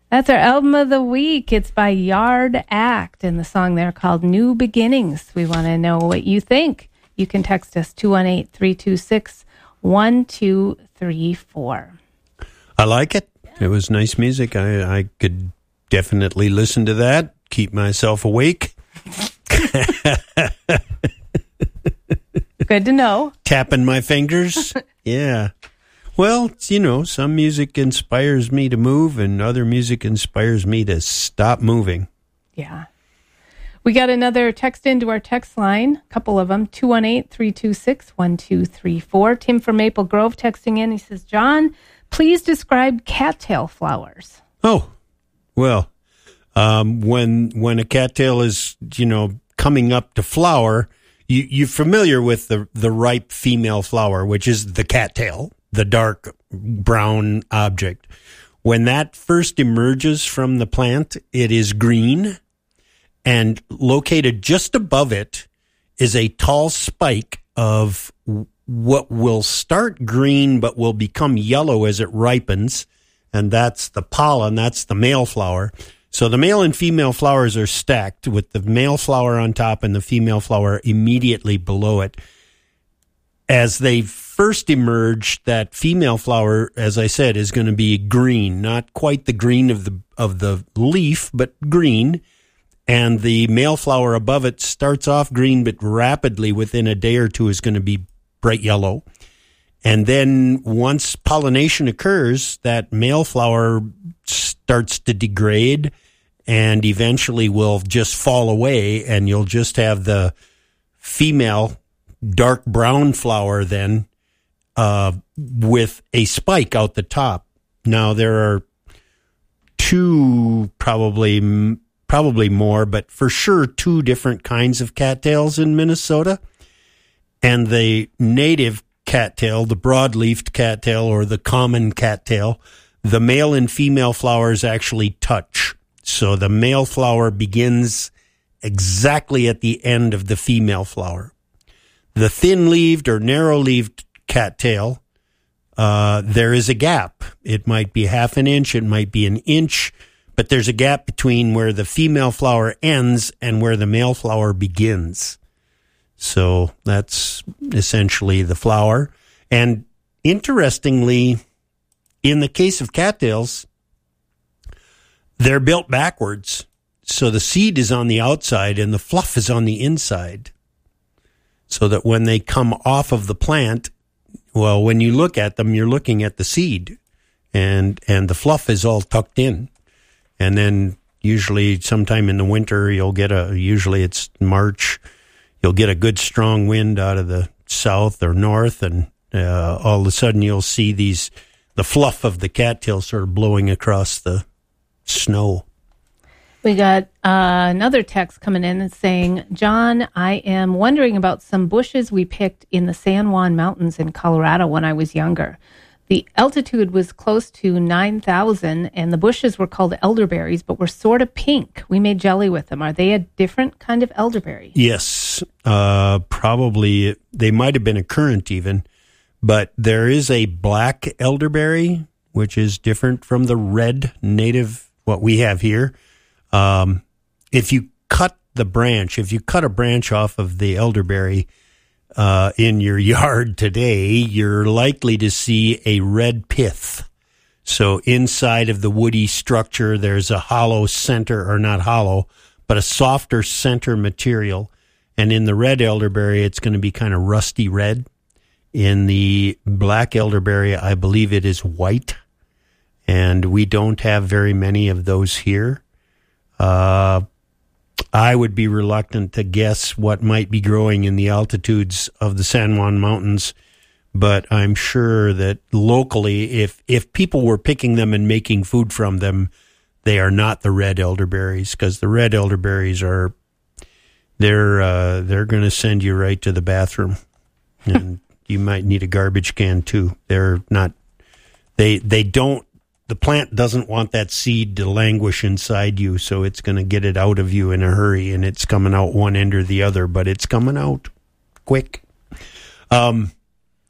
That's our album of the week. It's by Yard Act, and the song there called New Beginnings. We want to know what you think. You can text us 218-326-1234. I like it. Yeah. It was nice music. I could definitely listen to that, keep myself awake. Good to know. Tapping my fingers. Yeah. Well, some music inspires me to move and other music inspires me to stop moving. Yeah. We got another text into our text line, a couple of them, 218-326-1234. Tim from Maple Grove texting in. He says, John, please describe cattail flowers. Oh, well, when a cattail is, coming up to flower, you're familiar with the ripe female flower, which is the cattail, the dark brown object. When that first emerges from the plant, it is green, and located just above it is a tall spike of what will start green but will become yellow as it ripens, and that's the pollen, that's the male flower. So the male and female flowers are stacked with the male flower on top and the female flower immediately below it. As they first emerge, that female flower, as I said, is going to be green, not quite the green of the leaf, but green. And the male flower above it starts off green, but rapidly within a day or two is going to be bright yellow. And then once pollination occurs, that male flower starts to degrade and eventually will just fall away, and you'll just have the female dark brown flower then with a spike out the top. Now, there are two, probably more, but for sure two different kinds of cattails in Minnesota. And the native cattail, the broad-leafed cattail or the common cattail, the male and female flowers actually touch. So the male flower begins exactly at the end of the female flower. The thin-leaved or narrow-leaved cattail, there is a gap. It might be half an inch, it might be an inch, but there's a gap between where the female flower ends and where the male flower begins. So that's essentially the flower. And interestingly, in the case of cattails, they're built backwards. So the seed is on the outside and the fluff is on the inside. So that when they come off of the plant, well, when you look at them, you're looking at the seed and the fluff is all tucked in. And then usually sometime in the winter, usually it's March, you'll get a good strong wind out of the south or north, and all of a sudden you'll see the fluff of the cattail sort of blowing across the snow. We got another text coming in that's saying, John, I am wondering about some bushes we picked in the San Juan Mountains in Colorado when I was younger. The altitude was close to 9,000, and the bushes were called elderberries, but were sort of pink. We made jelly with them. Are they a different kind of elderberry? Yes, probably. They might have been a currant even, but there is a black elderberry, which is different from the red native, what we have here. If you cut a branch off of the elderberry in your yard today, you're likely to see a red pith. So inside of the woody structure, there's a hollow center, or not hollow, but a softer center material. And in the red elderberry, it's going to be kind of rusty red. In the black elderberry, I believe it is white. And we don't have very many of those here. I would be reluctant to guess what might be growing in the altitudes of the San Juan Mountains, but I'm sure that locally, if people were picking them and making food from them, they are not the red elderberries, because the red elderberries they're going to send you right to the bathroom, and you might need a garbage can too. They're not. They don't. The plant doesn't want that seed to languish inside you, so it's going to get it out of you in a hurry, and it's coming out one end or the other, but it's coming out quick.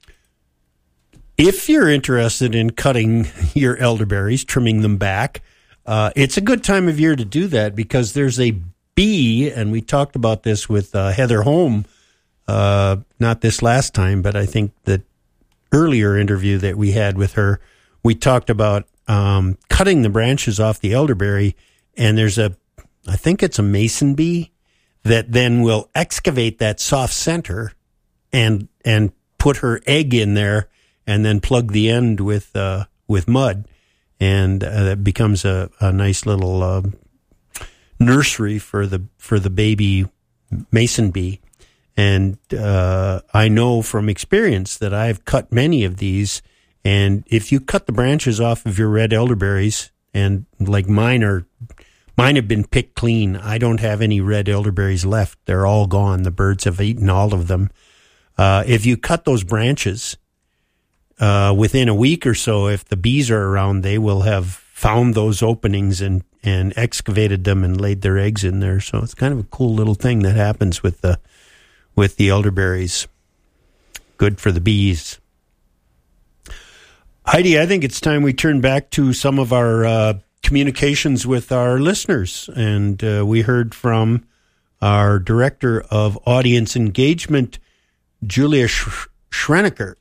If you're interested in cutting your elderberries, trimming them back, It's a good time of year to do that because there's a bee, and we talked about this with Heather Holm, not this last time, but I think the earlier interview that we had with her, we talked about cutting the branches off the elderberry, and I think it's a mason bee that then will excavate that soft center and put her egg in there and then plug the end with mud. And that becomes a nice little nursery for the baby mason bee. And I know from experience that I've cut many of these. And if you cut the branches off of your red elderberries, and like mine have been picked clean. I don't have any red elderberries left. They're all gone. The birds have eaten all of them. If you cut those branches, within a week or so, if the bees are around, they will have found those openings and excavated them and laid their eggs in there. So it's kind of a cool little thing that happens with the elderberries. Good for the bees. Heidi, I think it's time we turn back to some of our communications with our listeners. And we heard from our Director of Audience Engagement, Julia Schrenkler,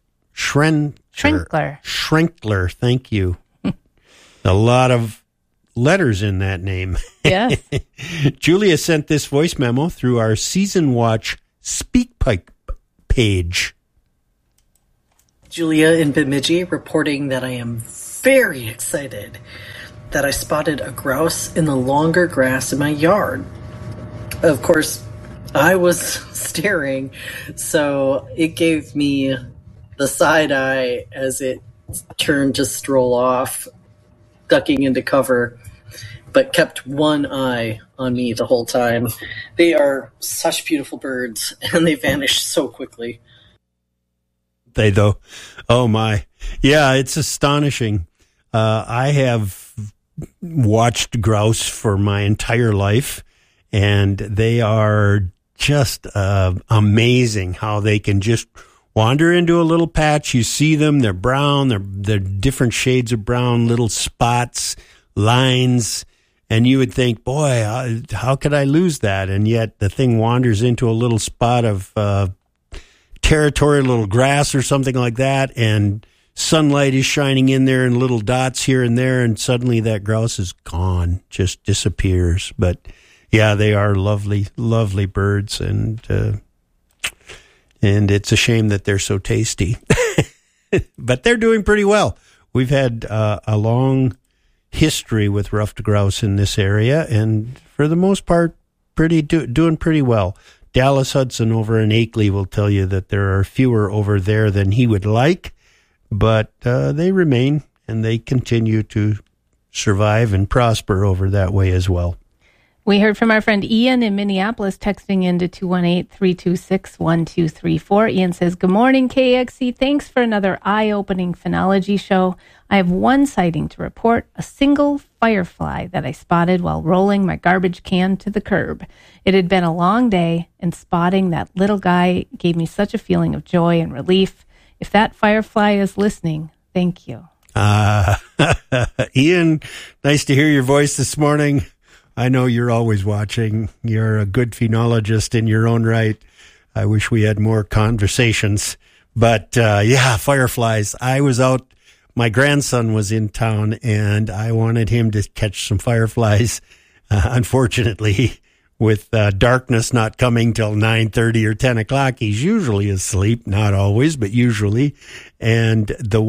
thank you. A lot of letters in that name. Yes. Julia sent this voice memo through our Season Watch SpeakPipe page. Julia in Bemidji reporting that I am very excited that I spotted a grouse in the longer grass in my yard. Of course, I was staring, so it gave me the side eye as it turned to stroll off, ducking into cover, but kept one eye on me the whole time. They are such beautiful birds, and they vanish so quickly. They, though. Oh, my. Yeah, it's astonishing. I have watched grouse for my entire life, and they are just amazing how they can just wander into a little patch. You see them, they're brown, they're different shades of brown, little spots, lines, and you would think, boy, how could I lose that? And yet the thing wanders into a little spot of territory, a little grass or something like that, and sunlight is shining in there and little dots here and there, and suddenly that grouse is gone, just disappears. But yeah, they are lovely, lovely birds, and it's a shame that they're so tasty. But they're doing pretty well. We've had a long history with ruffed grouse in this area, and for the most part, doing pretty well. Dallas Hudson over in Akeley will tell you that there are fewer over there than he would like, but they remain, and they continue to survive and prosper over that way as well. We heard from our friend Ian in Minneapolis texting into 218-326-1234. Ian says, "Good morning, KXC. Thanks for another eye-opening phenology show. I have one sighting to report, a single firefly that I spotted while rolling my garbage can to the curb. It had been a long day, and spotting that little guy gave me such a feeling of joy and relief. If that firefly is listening, thank you." Ian, nice to hear your voice this morning. I know you're always watching. You're a good phenologist in your own right. I wish we had more conversations. But, yeah, fireflies. I was out. My grandson was in town, and I wanted him to catch some fireflies. Unfortunately, with darkness not coming till 9:30 or 10 o'clock, he's usually asleep. Not always, but usually. And the